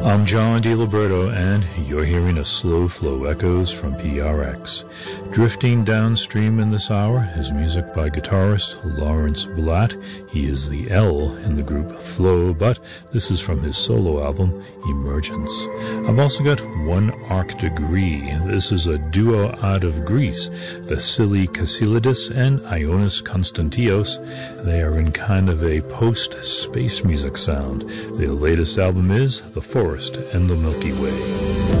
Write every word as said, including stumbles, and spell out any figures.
I'm John DiLiberto, and you're hearing a Slow Flow Echoes from P R X. Drifting downstream in this hour is music by guitarist Lawrence Blatt. He is the L in the group Flow, but this is from his solo album, Emergence. I've also got One Arc Degree. This is a duo out of Greece, Vasily Kasilidis and Ionis Konstantios. They are in kind of a post-space music sound. Their latest album is The Forest and the Milky Way.